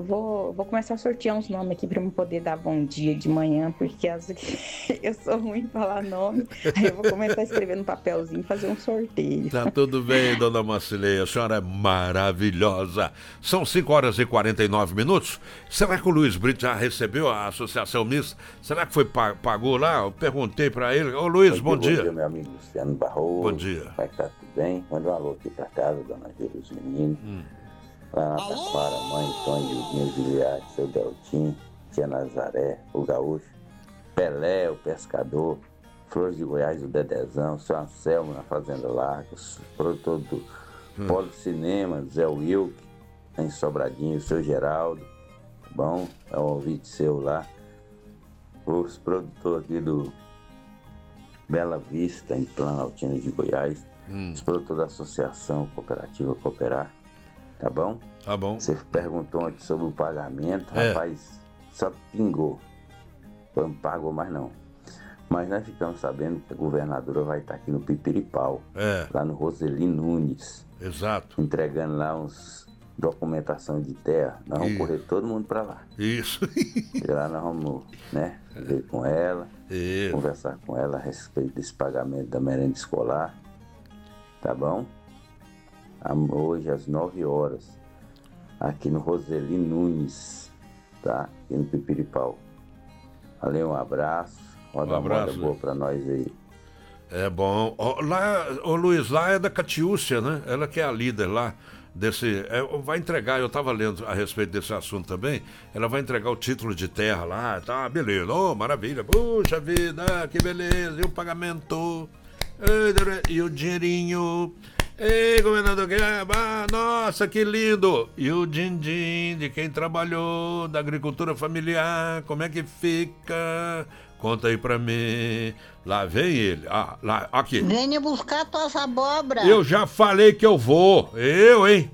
vou começar a sortear uns nomes aqui para eu poder dar bom dia de manhã, porque eu sou ruim em falar nome. Aí eu vou começar a escrever no papelzinho e fazer um sorteio. Tá tudo bem, dona Marcileia, a senhora é maravilhosa. São 5h49. Será que o Luiz Brito já recebeu a Associação Mista? Será que foi pagou lá? Eu perguntei pra ele. Ô Luiz, bom dia. Bom dia, meu amigo Luciano Barroso. Bom dia. Como é que tá, tudo bem? Manda um alô aqui pra casa, dona Gil dos meninos. Lá na Taquara, mãe, Tônio, Minha Juliette, seu Deltim, tia Nazaré, o Gaúcho, Pelé, o pescador, Flores de Goiás, o Dedezão, seu Anselmo na Fazenda Lagos, produtor do Polo Cinema, Zé Wilk, em Sobradinho, o seu Geraldo, tá bom? É um ouvinte seu lá. Os produtores aqui do Bela Vista, em Planaltina de Goiás, os produtores da Associação Cooperativa Cooperar, tá bom? Tá bom. Você perguntou aqui sobre o pagamento, rapaz, só pingou. Não pagou mais não. Mas nós ficamos sabendo que a governadora vai estar aqui no Pipiripau, lá no Roseli Nunes. Exato. Entregando lá uns documentação de terra. Nós vamos correr todo mundo para lá. Isso. E lá nós vamos, né, ver com ela, conversar com ela a respeito desse pagamento da merenda escolar. Tá bom? Hoje às 9h, aqui no Roseli Nunes, tá? Aqui no Pipiripau. Valeu, um abraço. Roda uma moda boa pra nós aí. É bom. Ô Luiz, lá é da Catiúcia, né? Ela que é a líder lá desse... vai entregar, eu estava lendo a respeito desse assunto também, ela vai entregar o título de terra lá, tá, beleza, maravilha, puxa vida, que beleza, e o pagamento, e o dinheirinho, ei, governador, nossa, que lindo, e o din-din de quem trabalhou, da agricultura familiar, como é que fica... Conta aí pra mim. Lá vem ele. Lá, aqui. Venha buscar tuas abóboras. Eu já falei que eu vou. Eu, hein?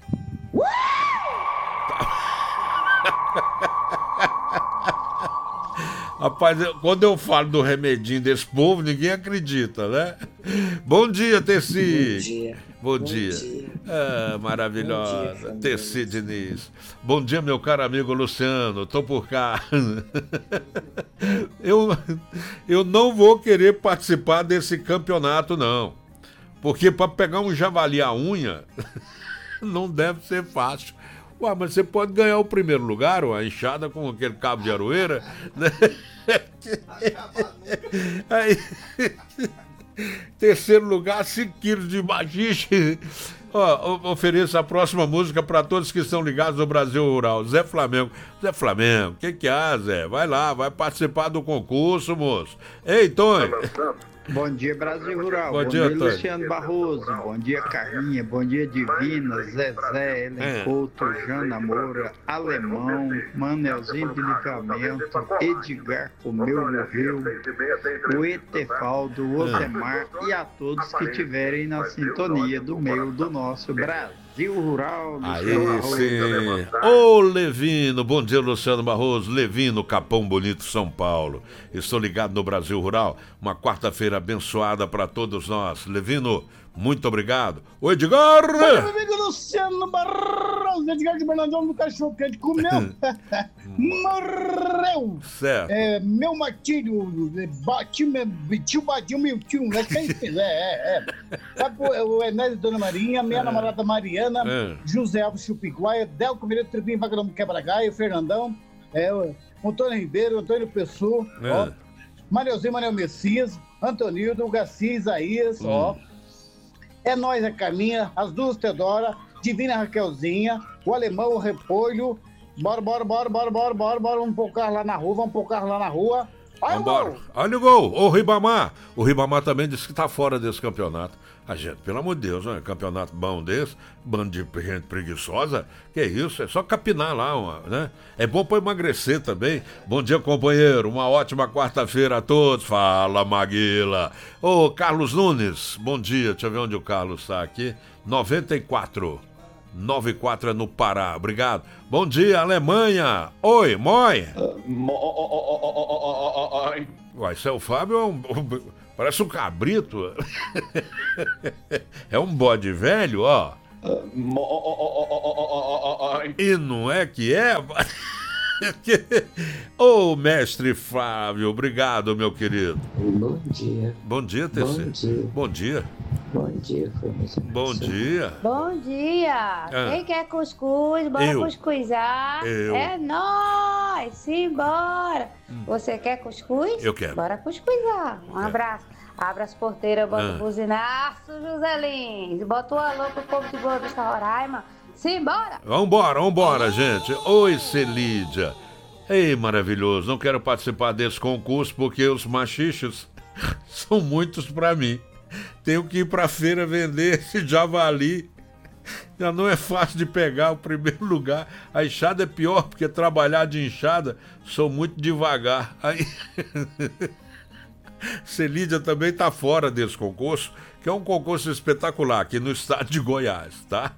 Rapaz, quando eu falo do remedinho desse povo, ninguém acredita, né? Bom dia, Tessi. Bom dia. Maravilhosa. Tessi Diniz. Bom dia, meu caro amigo Luciano. Tô por cá. Eu não vou querer participar desse campeonato, não. Porque para pegar um javali à unha, não deve ser fácil. Ué, mas você pode ganhar o primeiro lugar, uma enxada com aquele cabo de aroeira. Né? Aí, terceiro lugar, 5 quilos de machixe. Ofereço a próxima música para todos que estão ligados no Brasil Rural. Zé Flamengo. Zé Flamengo, o que há, Zé? Vai lá, vai participar do concurso, moço. Ei, Tony. Bom dia, Brasil Rural. Bom dia, Luciano Barroso. Bom dia, Carlinha. Bom dia, Divina, Zezé, Ellen Couto, Jana Moura, Alemão, Manelzinho de Livramento, Edgar, o meu morreu, o Etefaldo, o Osemar e a todos que estiverem na sintonia do nosso Brasil Rural. Aí sim. Ô, Levino. Bom dia, Luciano Barroso. Levino, Capão Bonito, São Paulo. Estou ligado no Brasil Rural. Uma quarta-feira abençoada para todos nós. Levino, muito obrigado. O Edgar! Meu amigo Luciano Barroso, Edgar de Bernardão do Cachorro Quente, comeu, morreu. Certo. Meu matilho, batiu meu tio, né? Quem quiser, O Enésio Dona Marinha, minha namorada Mariana, José Alves Chupiguaia, Delco Mineiro, Tribinho, Vagão do Quebra-Gaia, Fernandão, Antônio Ribeiro, Antônio Pessoa, Manelzinho, Manel Messias, Antonildo, Garcia, Isaías, É Nós, a Carminha, as duas Teodora, Divina Raquelzinha, o Alemão, o Repolho. Bora, vamos pôr o carro lá na rua, Olha o gol, o Ribamar. O Ribamar também disse que tá fora desse campeonato. A gente, pelo amor de Deus, né? Campeonato bom desse, bando de gente preguiçosa, que isso, é só capinar lá, né? É bom pra emagrecer também. Bom dia, companheiro, uma ótima quarta-feira a todos. Fala, Maguila. Ô, Carlos Nunes, bom dia, deixa eu ver onde o Carlos tá aqui. 94 é no Pará, obrigado. Bom dia, Alemanha. Oi, moi. Uai, esse é o Fábio, parece um cabrito. É um bode velho, ó. E não é que é? Ô, mestre Flávio, obrigado, meu querido. Bom dia. Bom dia, TC. Bom dia. Bom dia, família. Bom dia. Bom dia. Quem quer cuscuz, bora cuscuzar. É nóis, simbora. Você quer cuscuz? Eu quero. Bora cuscuzar. Um abraço. Abra as porteiras, bota o buzinaço, José Lins. Bota o alô pro povo de Boa Vista, Roraima. Simbora! Vambora, gente. Oi, Celídia. Ei, maravilhoso. Não quero participar desse concurso porque os machichos são muitos pra mim. Tenho que ir pra feira vender esse javali. Já não é fácil de pegar o primeiro lugar. A enxada é pior porque trabalhar de enxada sou muito devagar. Aí... Celídia também tá fora desse concurso, que é um concurso espetacular aqui no estado de Goiás, tá?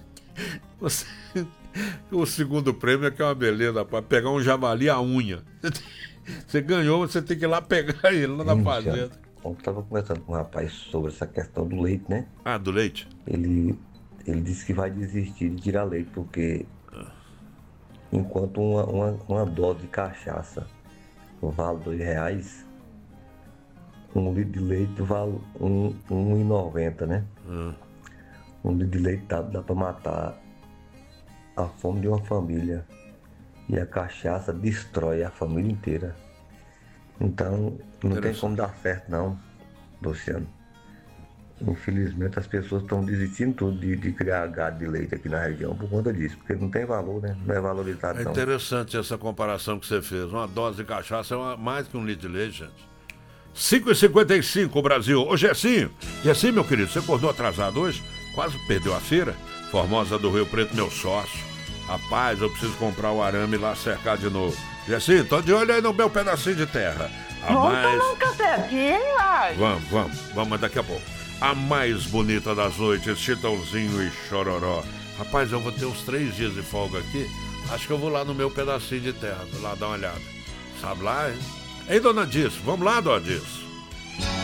O segundo prêmio é que é uma beleza, para pegar um javali à unha. Você ganhou, você tem que ir lá pegar ele lá na fazenda. Eu estava conversando com um rapaz sobre essa questão do leite, né? Ah, do leite? Ele disse que vai desistir de tirar leite, porque enquanto uma dose de cachaça vale R$2, um litro de leite vale R$1,90, né? Um litro de leite dá para matar a fome de uma família. E a cachaça destrói a família inteira. Então, não tem como dar certo não, Luciano. Infelizmente as pessoas estão desistindo tudo de criar gado de leite aqui na região por conta disso, porque não tem valor, né? Não é valorizado. É interessante essa comparação que você fez. Uma dose de cachaça é mais que um litro de leite, gente. 5h55, Brasil. Ô, Gessinho, meu querido, você acordou atrasado hoje? Quase perdeu a feira? Formosa do Rio Preto, meu sócio. Rapaz, eu preciso comprar o arame lá cercar de novo. Gessinho, tô de olho aí no meu pedacinho de terra. Vamos tomar um cafezinho, ai. Vamos daqui a pouco. A mais bonita das noites, Chitãozinho e Chororó. Rapaz, eu vou ter uns 3 dias de folga aqui. Acho que eu vou lá no meu pedacinho de terra, lá dar uma olhada. Sabe lá, hein? Ei, dona Disso, vamos lá, dona Disso.